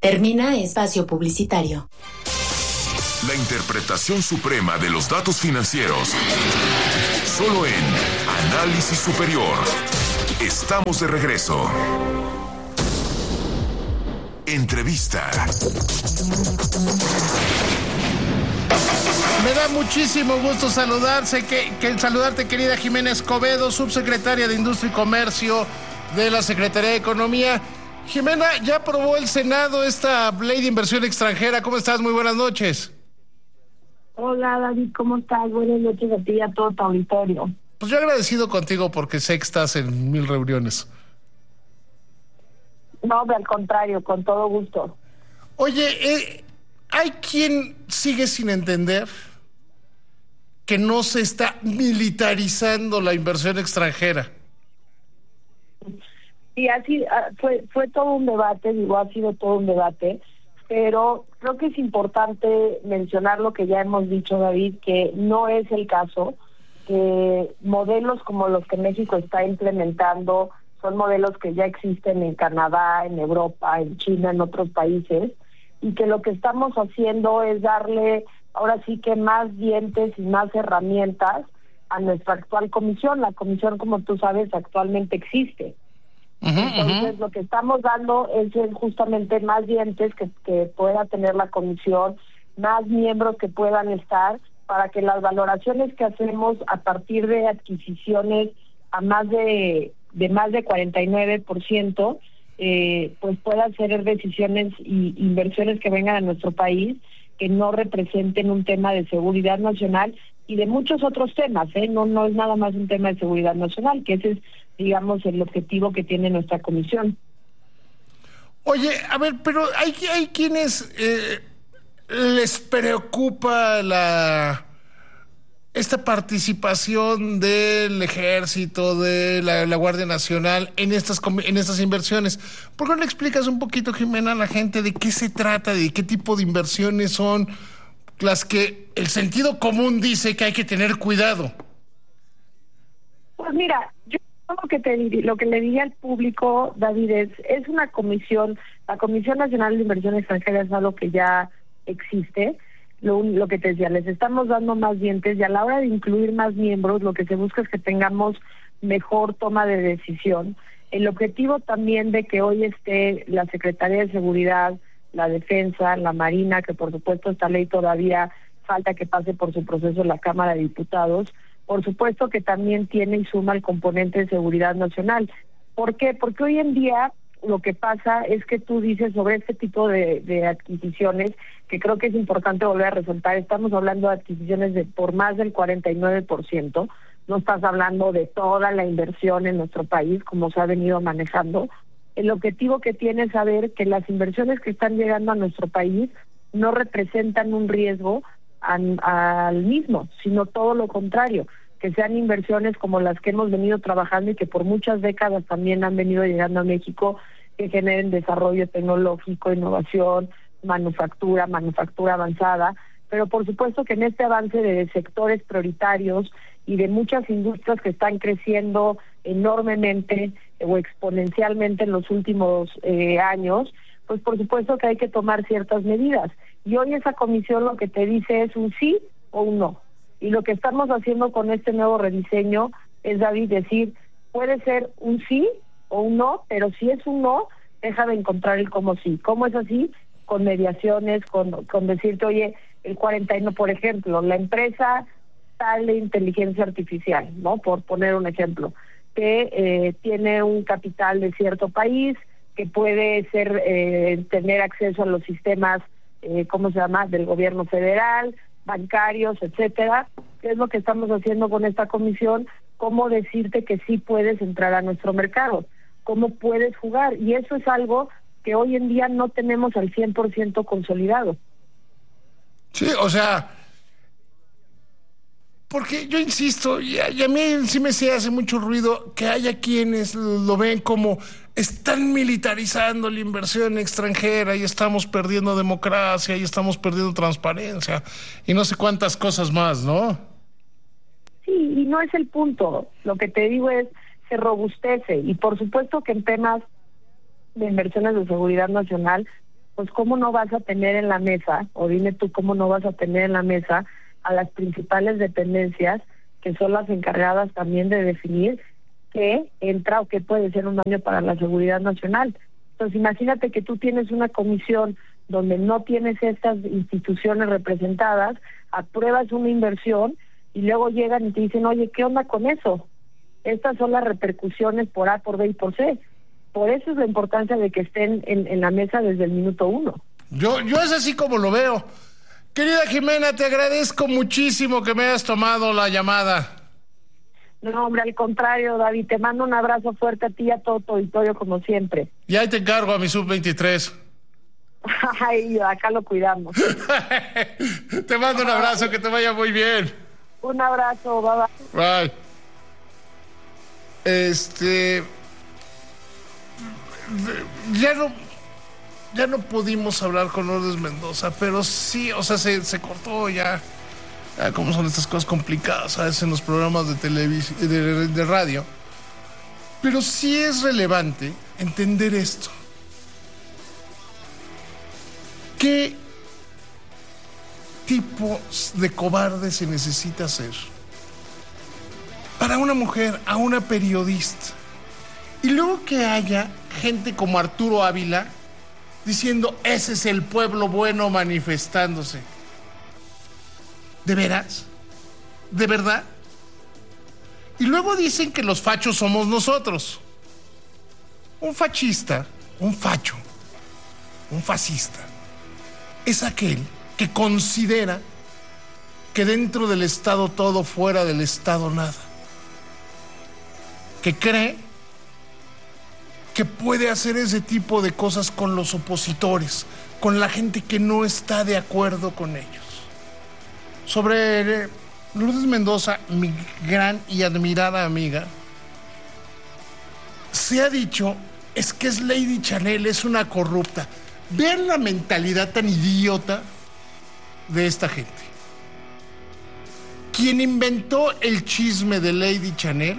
Termina espacio publicitario. La interpretación suprema de los datos financieros. Solo en Análisis Superior. Estamos de regreso. Entrevista. Me da muchísimo gusto saludarte, querida Jimena Escobedo, subsecretaria de Industria y Comercio de la Secretaría de Economía. Jimena, ya aprobó el Senado esta ley de inversión extranjera. ¿Cómo estás? Muy buenas noches. Hola, David, ¿cómo estás? Buenas noches a ti y a todo tu auditorio. Pues yo agradecido contigo porque sé que estás en 1000 reuniones. No, al contrario, con todo gusto. Oye, hay quien sigue sin entender que no se está militarizando la inversión extranjera. Y así fue todo un debate, ha sido todo un debate, pero creo que es importante mencionar lo que ya hemos dicho, David, que no es el caso, que modelos como los que México está implementando son modelos que ya existen en Canadá, en Europa, en China, en otros países, y que lo que estamos haciendo es darle ahora sí que más dientes y más herramientas a nuestra actual comisión. La comisión, como tú sabes, actualmente existe. Entonces, lo que estamos dando es justamente más dientes que pueda tener la comisión, más miembros que puedan estar, para que las valoraciones que hacemos a partir de adquisiciones a más de 49%, pues puedan ser decisiones y inversiones que vengan a nuestro país que no representen un tema de seguridad nacional y de muchos otros temas, no es nada más un tema de seguridad nacional, que ese es, digamos, el objetivo que tiene nuestra comisión. Oye, a ver, pero hay quienes les preocupa esta participación del Ejército, de la Guardia Nacional en estas inversiones. ¿Por qué no le explicas un poquito, Jimena, a la gente de qué se trata, de qué tipo de inversiones son las que el sentido común dice que hay que tener cuidado? Pues mira, yo lo que le diría al público, David, es una comisión. La Comisión Nacional de Inversión Extranjera es algo que ya existe. Lo que te decía, les estamos dando más dientes y a la hora de incluir más miembros, lo que se busca es que tengamos mejor toma de decisión. El objetivo también de que hoy esté la Secretaría de Seguridad, la Defensa, la Marina, que por supuesto esta ley todavía falta que pase por su proceso en la Cámara de Diputados, por supuesto que también tiene y suma el componente de seguridad nacional. ¿Por qué? Porque hoy en día lo que pasa es que tú dices sobre este tipo de adquisiciones, que creo que es importante volver a resaltar, estamos hablando de adquisiciones por más del 49%, no estás hablando de toda la inversión en nuestro país, como se ha venido manejando. El objetivo que tiene es saber que las inversiones que están llegando a nuestro país no representan un riesgo al mismo, sino todo lo contrario, que sean inversiones como las que hemos venido trabajando y que por muchas décadas también han venido llegando a México, que generen desarrollo tecnológico, innovación, manufactura avanzada, pero por supuesto que en este avance de sectores prioritarios y de muchas industrias que están creciendo enormemente o exponencialmente en los últimos años, pues por supuesto que hay que tomar ciertas medidas. Y hoy esa comisión lo que te dice es un sí o un no. Y lo que estamos haciendo con este nuevo rediseño es, David, decir, puede ser un sí o un no, pero si es un no, deja de encontrar el cómo sí. ¿Cómo es así? Con mediaciones, con decirte, oye, el 41, por ejemplo, la empresa tal de inteligencia artificial, ¿no? Por poner un ejemplo, que tiene un capital de cierto país, que puede tener acceso a los sistemas, del gobierno federal, bancarios, etcétera. ¿Qué es lo que estamos haciendo con esta comisión? ¿Cómo decirte que sí puedes entrar a nuestro mercado? ¿Cómo puedes jugar? Y eso es algo que hoy en día no tenemos al 100% consolidado. Sí, o sea, porque yo insisto, y a mí sí me hace mucho ruido que haya quienes lo ven como están militarizando la inversión extranjera y estamos perdiendo democracia y estamos perdiendo transparencia y no sé cuántas cosas más, ¿no? Sí, y no es el punto. Lo que te digo es, se robustece y por supuesto que en temas de inversiones de seguridad nacional pues cómo no vas a tener en la mesa, o dime tú cómo no vas a tener en la mesa a las principales dependencias que son las encargadas también de definir qué entra o qué puede ser un daño para la seguridad nacional. Entonces imagínate que tú tienes una comisión donde no tienes estas instituciones representadas, apruebas una inversión y luego llegan y te dicen, oye, ¿qué onda con eso? Estas son las repercusiones por A, por B y por C. Por eso es la importancia de que estén en la mesa desde el minuto 1. Yo es así como lo veo. Querida Jimena, te agradezco muchísimo que me hayas tomado la llamada. No, hombre, al contrario, David, te mando un abrazo fuerte a ti y a todo tu auditorio como siempre. Y ahí te encargo a mi sub-23. Ay, acá lo cuidamos. Te mando un abrazo, que te vaya muy bien. Un abrazo, bye bye. Bye. Ya no pudimos hablar con Lourdes Mendoza, pero sí, o sea, se cortó ya. Como son estas cosas complicadas, ¿sabes? En los programas de televisión, de radio. Pero sí es relevante entender esto. ¿Qué tipo de cobarde se necesita ser para una mujer, a una periodista? Y luego que haya gente como Arturo Ávila diciendo, ese es el pueblo bueno manifestándose. ¿De veras? ¿De verdad? Y luego dicen que los fachos somos nosotros. Un fachista, un facho, un fascista, es aquel que considera que dentro del Estado todo, fuera del Estado nada. Que cree que puede hacer ese tipo de cosas con los opositores, con la gente que no está de acuerdo con ellos. Sobre Lourdes Mendoza, mi gran y admirada amiga, se ha dicho, es que es Lady Chanel, es una corrupta. Vean la mentalidad tan idiota de esta gente. Quien inventó el chisme de Lady Chanel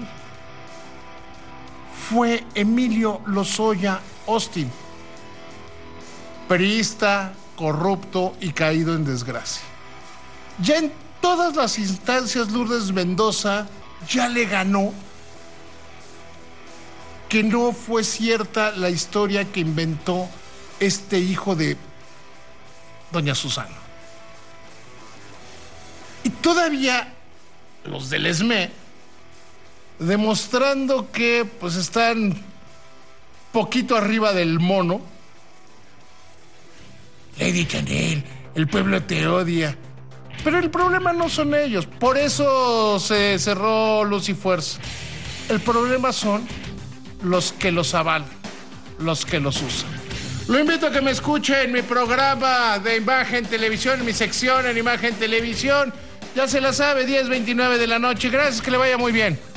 fue Emilio Lozoya Austin, priista, corrupto y caído en desgracia. Ya en todas las instancias Lourdes Mendoza ya le ganó que no fue cierta la historia que inventó este hijo de doña Susana. Y todavía los del ESME, demostrando que pues están poquito arriba del mono. Lady Chanel, el pueblo te odia. Pero el problema no son ellos, por eso se cerró Lucifuerza. El problema son los que los avalan, los que los usan. Lo invito a que me escuche en mi programa de Imagen Televisión, en mi sección en Imagen Televisión. Ya se la sabe, 10:29 de la noche. Gracias, que le vaya muy bien.